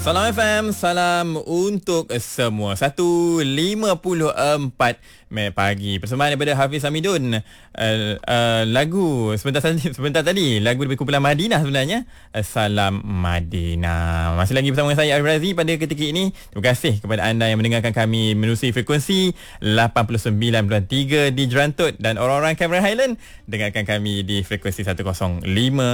Salam FM, salam untuk semua. 1.54 pagi. Persembahan daripada Hafiz Hamidun. Lagu sebentar tadi, lagu dari kumpulan Madinah sebenarnya. Salam Madinah. Masih lagi bersama saya Arif Razi pada ketika ini. Terima kasih kepada anda yang mendengarkan kami menerusi frekuensi 89.3 di Jerantut, dan orang-orang Cameron Highland dengarkan kami di frekuensi 105.1.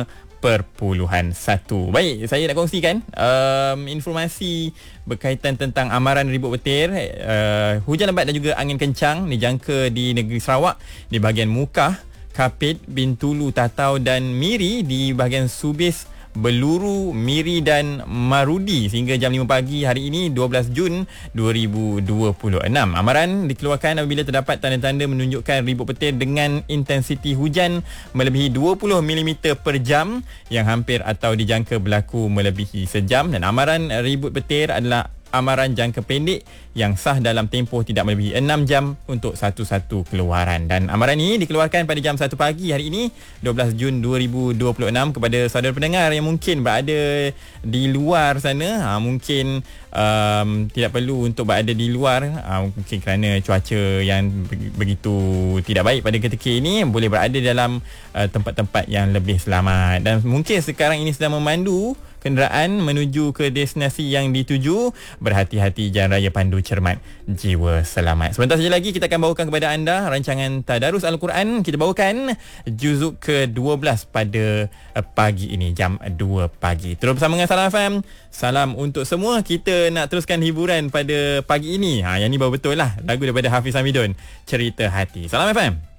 Baik, saya nak kongsikan informasi berkaitan tentang amaran ribut petir. Hujan lebat dan juga angin kencang dijangka di negeri Sarawak, di bahagian Mukah, Kapit, Bintulu, Tatau dan Miri, di bahagian Subis, Beluru, Miri dan Marudi sehingga jam 5 pagi hari ini 12 Jun 2026. Amaran dikeluarkan apabila terdapat tanda-tanda menunjukkan ribut petir dengan intensiti hujan melebihi 20 mm per jam yang hampir atau dijangka berlaku melebihi sejam, dan amaran ribut petir adalah amaran jangka pendek yang sah dalam tempoh tidak melebihi 6 jam untuk satu-satu keluaran. Dan amaran ini dikeluarkan pada jam 1 pagi hari ini 12 Jun 2026 kepada saudara pendengar yang mungkin berada di luar sana. Mungkin tidak perlu untuk berada di luar, mungkin kerana cuaca yang begitu tidak baik pada ketika ini, boleh berada dalam tempat-tempat yang lebih selamat. Dan mungkin sekarang ini sedang memandu kenderaan menuju ke destinasi yang dituju, berhati-hati, jalan raya pandu cermat, jiwa selamat. Sebentar saja lagi kita akan bawakan kepada anda rancangan Tadarus Al-Quran. Kita bawakan juzuk ke-12 pada pagi ini, jam 2 pagi. Terus bersama dengan Salam FM. Salam untuk semua. Kita nak teruskan hiburan pada pagi ini. Yang ni baru betul lah, lagu daripada Hafiz Hamidun, Cerita Hati. Salam FM.